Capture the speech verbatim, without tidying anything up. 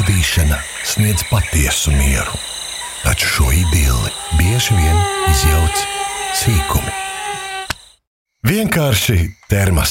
Baudīšana sniedz patiesu mieru, taču šo idilli bieži vien izjauc sīkumi. Vienkārši termas.